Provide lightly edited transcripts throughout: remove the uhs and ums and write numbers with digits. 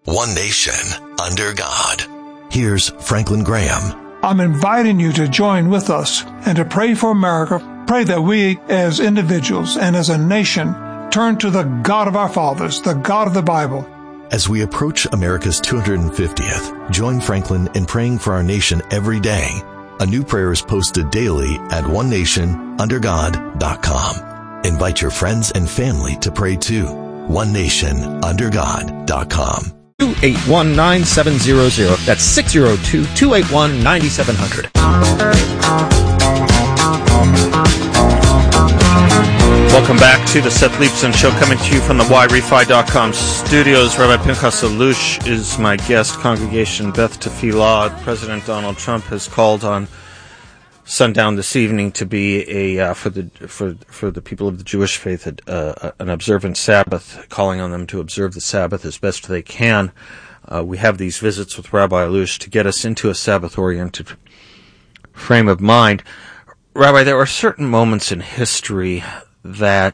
one nation, under God. Here's Franklin Graham. I'm inviting you to join with us and to pray for America. Pray that we as individuals and as a nation turn to the God of our fathers, the God of the Bible. As we approach America's 250th, join Franklin in praying for our nation every day. A new prayer is posted daily at onenationundergod.com. Invite your friends and family to pray too. onenationundergod.com. 281-9700. That's 602-281-9700. Welcome back to the Seth Leibsohn Show, coming to you from the YRefi.com studios. Rabbi Pinchas Allouche is my guest. Congregation Beth Tefillah. President Donald Trump has called on sundown this evening to be a for the people of the Jewish faith an observant Sabbath, calling on them to observe the Sabbath as best they can. We have these visits with Rabbi Allouche to get us into a Sabbath-oriented frame of mind. Rabbi, there are certain moments in history that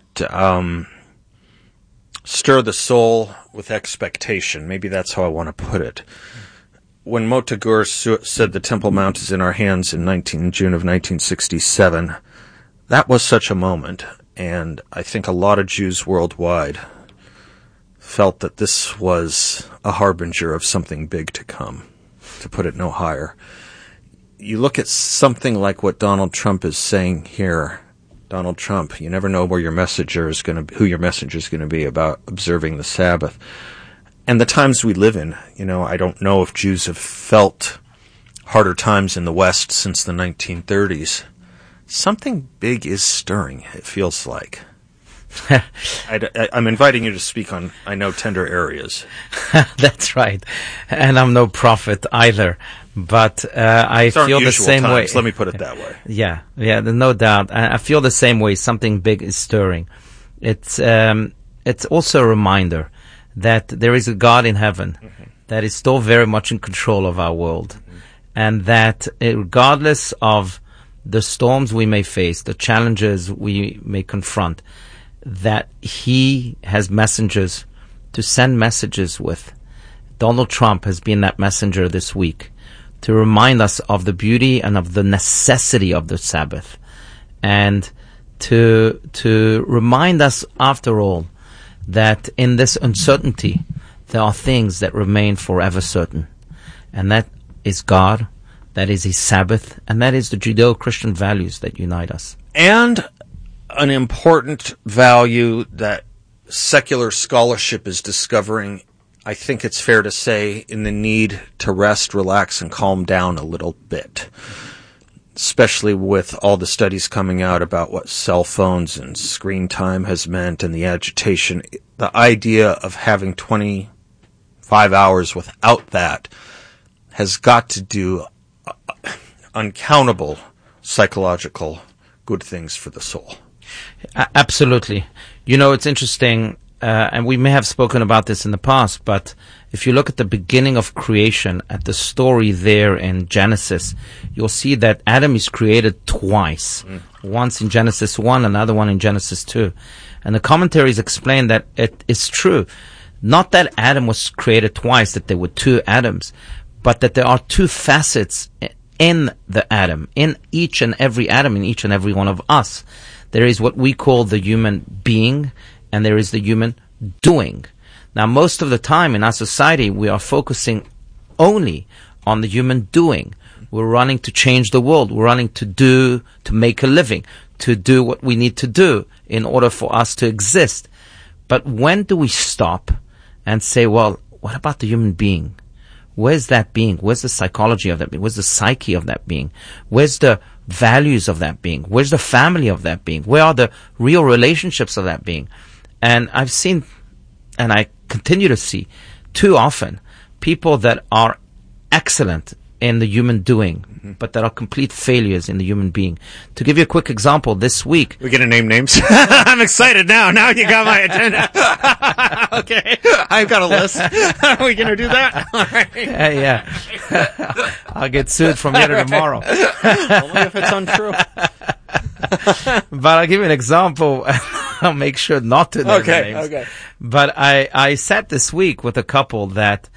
stir the soul with expectation. Maybe that's how I want to put it. When Mota Gur said the Temple Mount is in our hands in June of 1967, that was such a moment, and I think a lot of Jews worldwide felt that this was a harbinger of something big to come, to put it no higher. You look at something like what Donald Trump is saying here. Donald Trump, you never know who your messenger is going to be about observing the Sabbath. And the times we live in, I don't know if Jews have felt harder times in the West since the 1930s. Something big is stirring, it feels like. I'm inviting you to speak on, I know, tender areas. That's right. And I'm no prophet either. But I feel the same way. Let me put it that way. Yeah, no doubt. I feel the same way. Something big is stirring. It's also a reminder that there is a God in heaven that is still very much in control of our world, and that regardless of the storms we may face, the challenges we may confront, that He has messengers to send messages with. Donald Trump has been that messenger this week to remind us of the beauty and of the necessity of the Sabbath, and to remind us, after all, that in this uncertainty, there are things that remain forever certain. And that is God, that is His Sabbath, and that is the Judeo-Christian values that unite us. And an important value that secular scholarship is discovering, I think it's fair to say, in the need to rest, relax, and calm down a little bit. Especially with all the studies coming out about what cell phones and screen time has meant and the agitation. The idea of having 25 hours without that has got to do uncountable psychological good things for the soul. Absolutely. It's interesting, and we may have spoken about this in the past, but if you look at the beginning of creation, at the story there in Genesis, you'll see that Adam is created twice. Once in Genesis 1, another one in Genesis 2. And the commentaries explain that it is true. Not that Adam was created twice, that there were two Adams, but that there are two facets in the Adam, in each and every Adam, in each and every one of us. There is what we call the human being, and there is the human doing. Now, most of the time in our society, we are focusing only on the human doing. We're running to change the world. We're running to make a living, to do what we need to do in order for us to exist. But when do we stop and say, well, what about the human being? Where's that being? Where's the psychology of that being? Where's the psyche of that being? Where's the values of that being? Where's the family of that being? Where are the real relationships of that being? And I've seen, and I continue to see, too often, people that are excellent in the human doing, but that are complete failures in the human being. To give you a quick example, this week... We're going to name names? I'm excited now. Now you got my attention. Okay. I've got a list. Are we going to do that? All right. Yeah. I'll get sued from here to tomorrow. Only if it's untrue. But I'll give you an example. I'll make sure not to name names. Okay. But I sat this week with a couple that